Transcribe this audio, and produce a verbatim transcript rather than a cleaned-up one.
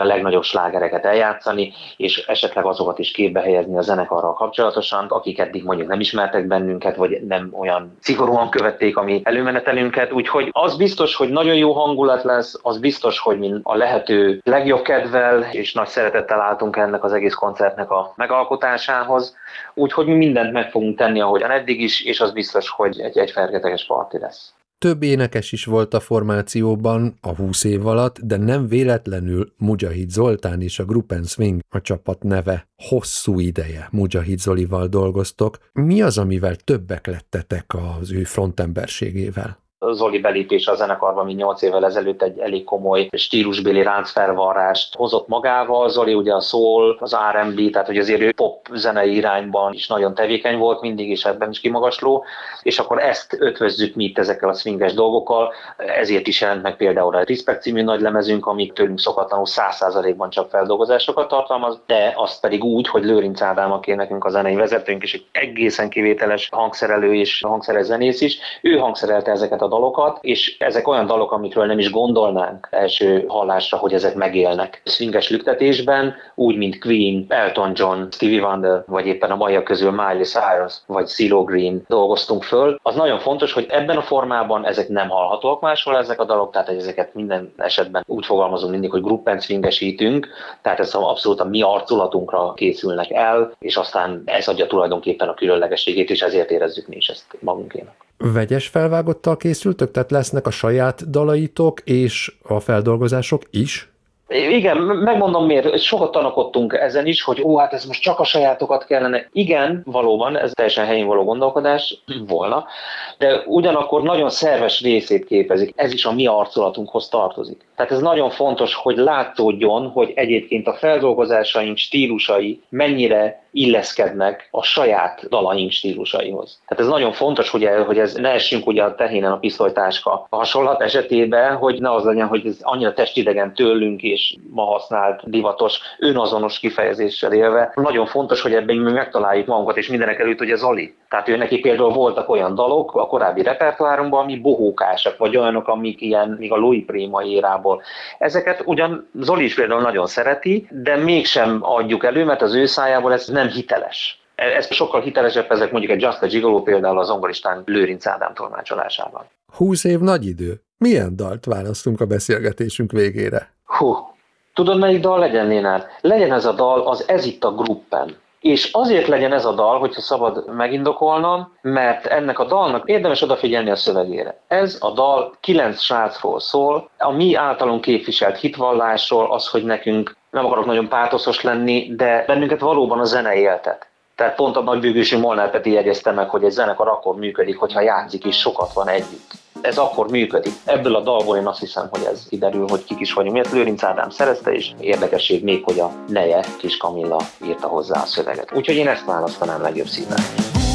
a legnagyobb slágereket eljátszani, és esetleg azokat is képbe helyezni a zenekarral kapcsolatosan, akik eddig mondjuk nem ismertek bennünket, vagy nem olyan szigorúan követték a mi előmenetelünket. Úgyhogy az biztos, hogy nagyon jó hangulat lesz, az biztos, hogy mi a lehető legjobb kedvel és nagy szeretettel álltunk ennek az egész koncertnek a megalkotásához. Úgyhogy mi mindent meg fogunk tenni, ahogyan eddig is, és az biztos, hogy egy, egy fergeteges parti lesz. Több énekes is volt a formációban a húsz év alatt, de nem véletlenül Mujahid Zoltán és a Group and Swing a csapat neve. Hosszú ideje Mujahid Zolival dolgoztok. Mi az, amivel többek lettetek az ő frontemberségével? Zoli belépése a zenekarban, mint nyolc évvel ezelőtt egy elég komoly stílusbéli ráncfelvarrást hozott magával. Zoli ugye a soul, az er and bé, tehát hogy azért ő pop zenei irányban is nagyon tevékeny volt, mindig is ebben is kimagasló, és akkor ezt ötvözzük mi itt ezekkel a swinges dolgokkal, ezért is jelent meg például a Respect című nagy lemezünk, amik tőlünk szokatlanul száz százalékban csak feldolgozásokat tartalmaz, de azt pedig úgy, hogy Lőrinc Ádám, aki nekünk a zenei vezetőnk, és egy egészen kivételes hangszerelő és hangszeres zenész is, ő hangszerelte ezeket a dalokat, és ezek olyan dalok, amikről nem is gondolnánk első hallásra, hogy ezek megélnek. Swinges lüktetésben, úgy, mint Queen, Elton John, Stevie Wonder, vagy éppen a maiak közül Miley Cyrus, vagy CeeLo Green dolgoztunk föl. Az nagyon fontos, hogy ebben a formában ezek nem hallhatóak máshol ezek a dalok, tehát ezeket minden esetben úgy fogalmazunk mindig, hogy group and swingesítünk, tehát ez abszolút a mi arculatunkra készülnek el, és aztán ez adja tulajdonképpen a különlegességét, és ezért érezzük mi is ezt magunkénak. Vegyes felvágottal készültök? Tehát lesznek a saját dalaitok és a feldolgozások is? Igen, megmondom miért. Sokat tanakodtunk ezen is, hogy ó, hát ez most csak a sajátokat kellene. Igen, valóban, ez teljesen helyén való gondolkodás volna, de ugyanakkor nagyon szerves részét képezik. Ez is a mi arculatunkhoz tartozik. Tehát ez nagyon fontos, hogy látszódjon, hogy egyébként a feldolgozásaink stílusai mennyire illeszkednek a saját dalaink stílusaihoz. Tehát ez nagyon fontos, hogy, hogy ez ne essünk ugye a tehénen a pisztolytáska a hasonlat esetében, hogy ne az legyen, hogy ez annyira testidegen tőlünk és ma használt divatos, önazonos kifejezéssel élve. Nagyon fontos, hogy ebben mi megtaláljuk magunkat, és mindenek előtt, hogy ez Zoli. Tehát ő neki például voltak olyan dalok a korábbi repertoárunkban, ami bohókásak, vagy olyanok, amik ilyen, még a Louis Prima érából. Ezeket ugyan Zoli is például nagyon szereti, de mégsem adjuk elő, mert az ő szájából ez nem hiteles. Ez sokkal hitelesebb, ezek mondjuk egy Just a Gigolo például az zongoristán Lőrinc Ádám tolmácsolásában. Húsz év nagy idő. Milyen dalt választunk a beszélgetésünk végére? Hú, tudod melyik dal legyen, Lénár? Legyen ez a dal, az Ez itt a Gruppen. És azért legyen ez a dal, hogyha szabad megindokolnom, mert ennek a dalnak érdemes odafigyelni a szövegére. Ez a dal kilenc srácról szól, a mi általunk képviselt hitvallásról, az, hogy nekünk nem akarok nagyon pátoszos lenni, de bennünket valóban a zene éltet. Tehát pont a nagybőgősű Molnár Peti jegyezte meg, hogy egy zenekar akkor működik, hogyha játszik és sokat van együtt. Ez akkor működik. Ebből a dalból én azt hiszem, hogy ez kiderül, hogy kik is vagyunk. Miért Lőrinc Ádám szerezte, és érdekesség még, hogy a neje, Kis Kamilla írta hozzá a szöveget. Úgyhogy én ezt választanám legjobb szívvel.